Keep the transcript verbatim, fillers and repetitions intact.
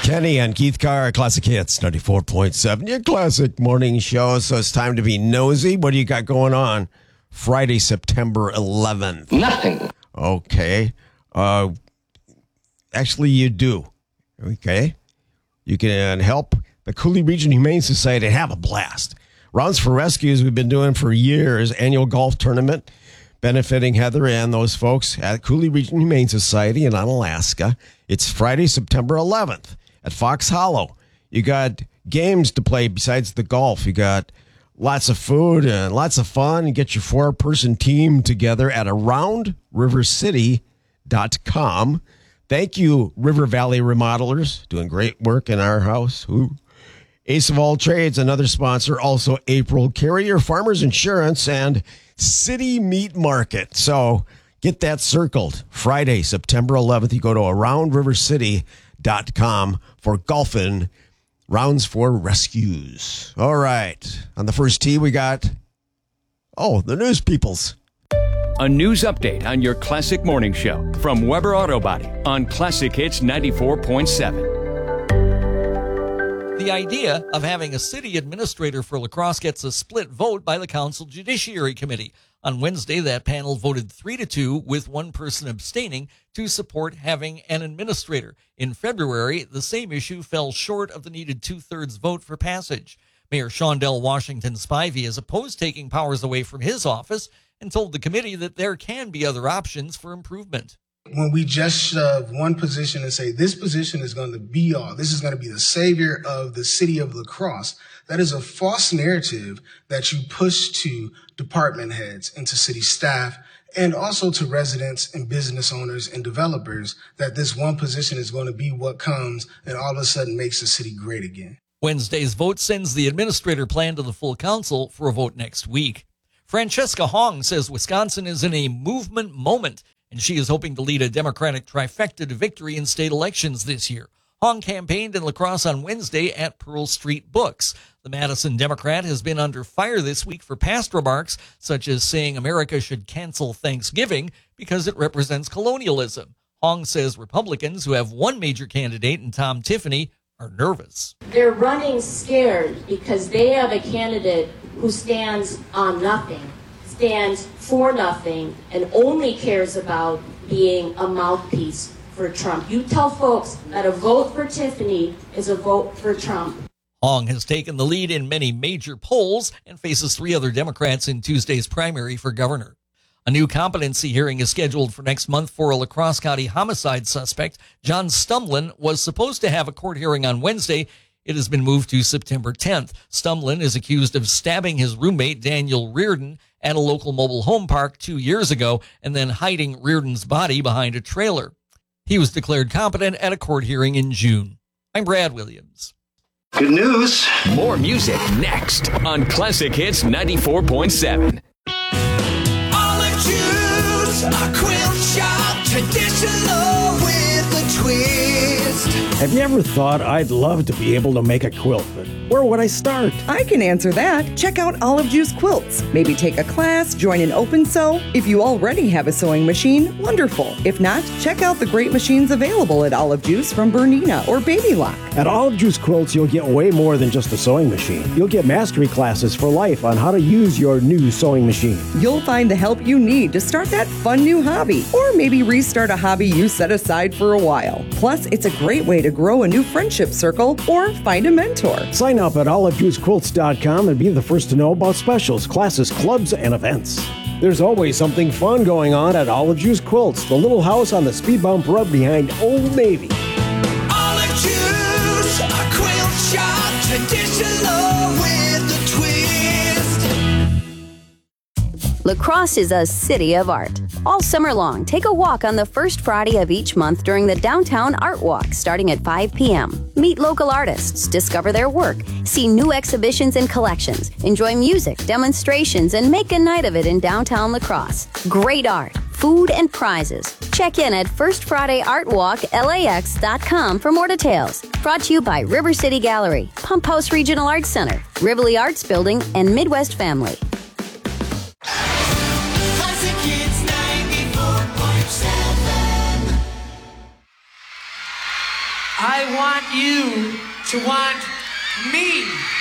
Kenny and Keith Carr, Classic Hits, ninety-four point seven, your classic morning show. So it's time to be nosy. What do you got going on Friday, September eleventh? Nothing. Okay. Uh, actually, you do. Okay. You can help the Cooley Region Humane Society have a blast. Rounds for Rescues we've been doing for years, annual golf tournament, benefiting Heather and those folks at Cooley Region Humane Society in Onalaska. It's Friday, September eleventh at Fox Hollow. You got games to play besides the golf. You got lots of food and lots of fun. You get your four-person team together at around river city dot com. Thank you, River Valley Remodelers, doing great work in our house. Ooh. Ace of All Trades, another sponsor. Also, April Carrier, Farmers Insurance, and City Meat Market. So get that circled. Friday, September eleventh, you go to around river city dot com for golfing rounds for rescues. All right. On the first tee, we got, oh, the news peoples. A news update on your classic morning show from Weber Auto Body on Classic Hits ninety-four point seven. The idea of having a city administrator for La Crosse gets a split vote by the Council Judiciary Committee. On Wednesday, that panel voted three to two, with one person abstaining, to support having an administrator. In February, the same issue fell short of the needed two-thirds vote for passage. Mayor Shondell Washington Spivey has opposed taking powers away from his office and told the committee that there can be other options for improvement. When we just shove one position and say, this position is going to be all, this is going to be the savior of the city of La Crosse, that is a false narrative that you push to department heads and to city staff and also to residents and business owners and developers, that this one position is going to be what comes and all of a sudden makes the city great again. Wednesday's vote sends the administrator plan to the full council for a vote next week. Francesca Hong says Wisconsin is in a movement moment, and she is hoping to lead a Democratic trifecta to victory in state elections this year. Hong campaigned in La Crosse on Wednesday at Pearl Street Books. The Madison Democrat has been under fire this week for past remarks, such as saying America should cancel Thanksgiving because it represents colonialism. Hong says Republicans, who have one major candidate in Tom Tiffany, are nervous. They're running scared because they have a candidate who stands on nothing, stands for nothing, and only cares about being a mouthpiece for Trump. You tell folks that a vote for Tiffany is a vote for Trump. Hong has taken the lead in many major polls and faces three other Democrats in Tuesday's primary for governor. A new competency hearing is scheduled for next month for a La Crosse County homicide suspect. John Stumlin was supposed to have a court hearing on Wednesday. It has been moved to September tenth. Stumlin is accused of stabbing his roommate, Daniel Reardon, at a local mobile home park two years ago and then hiding Reardon's body behind a trailer. He was declared competent at a court hearing in June. I'm Brad Williams. Good news. More music next on Classic Hits ninety-four point seven. Olive Juice, a quilt shop, traditional with a twist. Have you ever thought, I'd love to be able to make a quilt, but where would I start? I can answer that. Check out Olive Juice Quilts. Maybe take a class, join an open sew. If you already have a sewing machine, wonderful. If not, check out the great machines available at Olive Juice from Bernina or Baby Lock. At Olive Juice Quilts, you'll get way more than just a sewing machine. You'll get mastery classes for life on how to use your new sewing machine. You'll find the help you need to start that fun new hobby, or maybe restart a hobby you set aside for a while. Plus, it's a great way to grow a new friendship circle or find a mentor. Sign up at olive juice quilts dot com and be the first to know about specials, classes, clubs, and events. There's always something fun going on at Olive Juice Quilts, the little house on the speed bump road behind Old Navy. Olive Juice, a quilt shop, traditional with a twist. La Crosse is a city of art. All summer long, take a walk on the first Friday of each month during the Downtown Art Walk starting at five p.m. Meet local artists, discover their work, see new exhibitions and collections, enjoy music, demonstrations, and make a night of it in downtown La Crosse. Great art, food, and prizes. Check in at first friday art walk L A X dot com for more details. Brought to you by River City Gallery, Pump House Regional Arts Center, Rivoli Arts Building, and Midwest Family. I want you to want me.